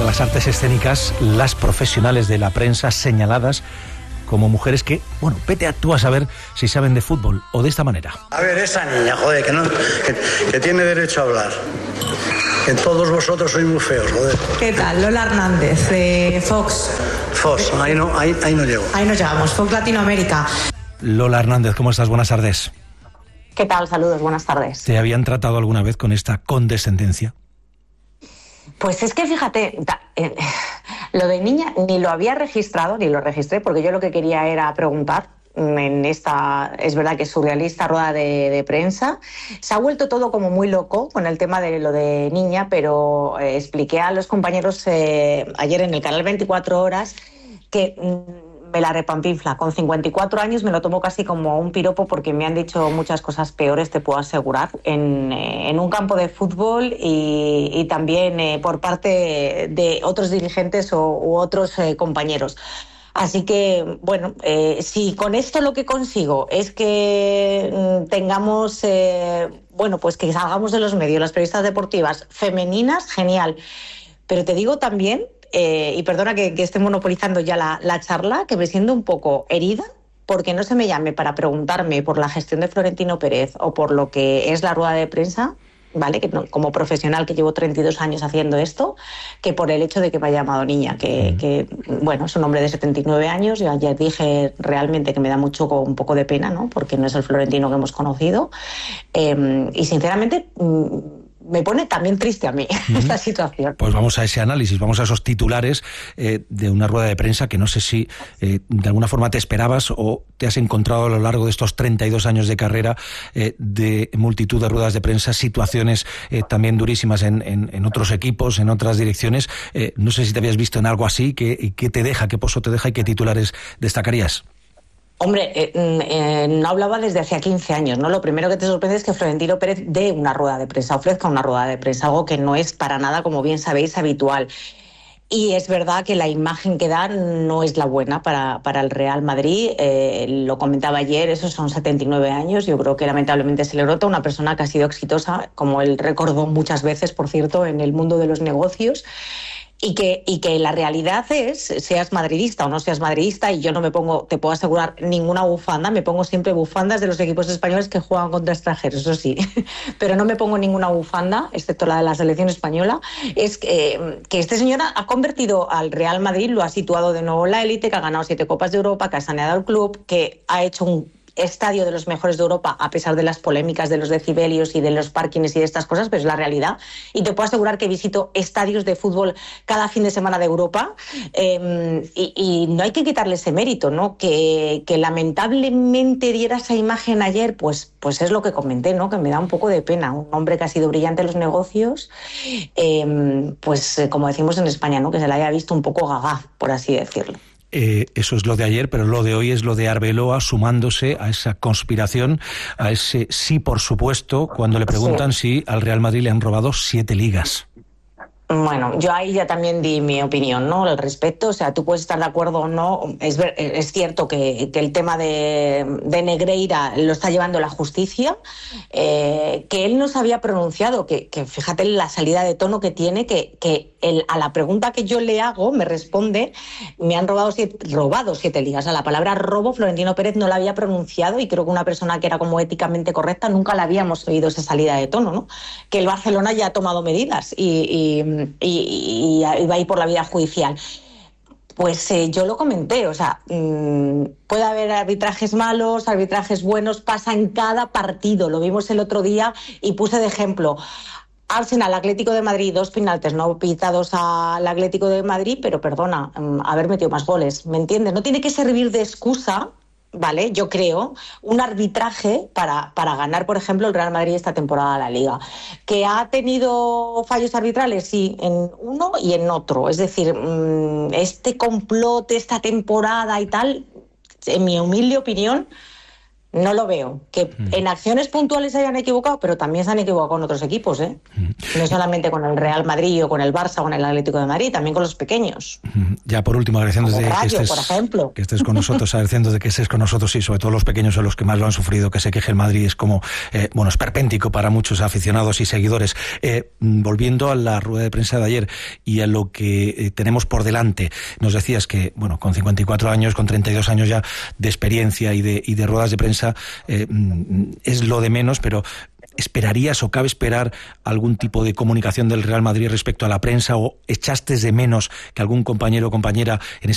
las artes escénicas, las profesionales de la prensa señaladas como mujeres que, bueno, vete a tú a saber si saben de fútbol o de esta manera. A ver, esa niña, joder, que tiene derecho a hablar. Que todos vosotros sois muy feos, joder. ¿Qué tal? Lola Hernández, de Fox. Fox, ahí no llego. Ahí nos llamamos, Fox Latinoamérica. Lola Hernández, ¿cómo estás? Buenas tardes. ¿Qué tal? Saludos, buenas tardes. ¿Te habían tratado alguna vez con esta condescendencia? Pues es que fíjate, lo de niña ni lo había registrado, ni lo registré, porque yo lo que quería era preguntar en esta, es verdad que es surrealista, rueda de prensa. Se ha vuelto todo como muy loco con el tema de lo de niña, pero expliqué a los compañeros ayer en el canal 24 Horas que me la repampinfla. Con 54 años me lo tomo casi como un piropo porque me han dicho muchas cosas peores, te puedo asegurar, en un campo de fútbol y también por parte de otros dirigentes u otros compañeros. Así que, bueno, si con esto lo que consigo es que tengamos, pues que salgamos de los medios, las periodistas deportivas femeninas, genial. Pero te digo también, y perdona que esté monopolizando ya la charla, que me siento un poco herida porque no se me llame para preguntarme por la gestión de Florentino Pérez o por lo que es la rueda de prensa, ¿vale? Que no, como profesional que llevo 32 años haciendo esto, que por el hecho de que me ha llamado niña, que bueno, es un hombre de 79 años. Yo ayer dije realmente que me da un poco de pena, ¿no? Porque no es el Florentino que hemos conocido. Y sinceramente me pone también triste a mí esta situación. Pues vamos a ese análisis, vamos a esos titulares de una rueda de prensa que no sé si de alguna forma te esperabas o te has encontrado a lo largo de estos 32 años de carrera de multitud de ruedas de prensa, situaciones también durísimas en otros equipos, en otras direcciones. No sé si te habías visto en algo así, ¿qué te deja, qué pozo te deja y qué titulares destacarías? Hombre, no hablaba desde hacía 15 años, ¿no? Lo primero que te sorprende es que Florentino Pérez dé una rueda de prensa, ofrezca una rueda de prensa, algo que no es para nada, como bien sabéis, habitual. Y es verdad que la imagen que da no es la buena para el Real Madrid. Lo comentaba ayer, esos son 79 años. Yo creo que lamentablemente se le nota una persona que ha sido exitosa, como él recordó muchas veces, por cierto, en el mundo de los negocios. Y que la realidad es, seas madridista o no seas madridista, y yo no me pongo, te puedo asegurar, ninguna bufanda, me pongo siempre bufandas de los equipos españoles que juegan contra extranjeros, eso sí, pero no me pongo ninguna bufanda, excepto la de la selección española. Es que este señor ha convertido al Real Madrid, lo ha situado de nuevo en la élite, que ha ganado 7 Copas de Europa, que ha saneado el club, que ha hecho un estadio de los mejores de Europa, a pesar de las polémicas de los decibelios y de los parkings y de estas cosas, pero es la realidad. Y te puedo asegurar que visito estadios de fútbol cada fin de semana de Europa, y no hay que quitarle ese mérito, ¿no? Que lamentablemente diera esa imagen ayer, pues es lo que comenté, ¿no? Que me da un poco de pena. Un hombre que ha sido brillante en los negocios, como decimos en España, ¿no? Que se le haya visto un poco gaga, por así decirlo. Eso es lo de ayer, pero lo de hoy es lo de Arbeloa sumándose a esa conspiración, a ese sí, por supuesto, cuando le preguntan si al Real Madrid le han robado 7 ligas. Bueno, yo ahí ya también di mi opinión, ¿no? Al respecto. O sea, tú puedes estar de acuerdo o no. Es cierto que el tema de Negreira lo está llevando la justicia, que él no se había pronunciado, que fíjate la salida de tono que tiene, que él, a la pregunta que yo le hago, me responde, me han robado 7 ligas. A la palabra robo, Florentino Pérez no la había pronunciado, y creo que una persona que era como éticamente correcta nunca la habíamos oído esa salida de tono, ¿no? Que el Barcelona ya ha tomado medidas y va a ir por la vía judicial. Pues yo lo comenté, o sea, puede haber arbitrajes malos, arbitrajes buenos, pasa en cada partido, lo vimos el otro día y puse de ejemplo Arsenal, Atlético de Madrid, 2 penaltis no pitados al Atlético de Madrid, pero perdona, haber metido más goles, ¿me entiendes? No tiene que servir de excusa, ¿vale? Yo creo, un arbitraje para ganar, por ejemplo, el Real Madrid esta temporada de la Liga. ¿Que ha tenido fallos arbitrales? Sí, en uno y en otro. Es decir, este complot, esta temporada y tal, en mi humilde opinión, No lo veo. Que en acciones puntuales se hayan equivocado, pero también se han equivocado con otros equipos, ¿eh? No solamente con el Real Madrid o con el Barça o con el Atlético de Madrid, también con los pequeños. Ya por último, agradeciendo de que estés con nosotros, agradeciendo de que estés con nosotros, y sobre todo los pequeños son los que más lo han sufrido, que se queje el Madrid, es como, bueno, esperpéntico para muchos aficionados y seguidores. Volviendo a la rueda de prensa de ayer y a lo que tenemos por delante, nos decías que, bueno, con 54 años, con 32 años ya de experiencia y de ruedas de prensa, es lo de menos, pero ¿esperarías o cabe esperar algún tipo de comunicación del Real Madrid respecto a la prensa, o echaste de menos que algún compañero o compañera en esa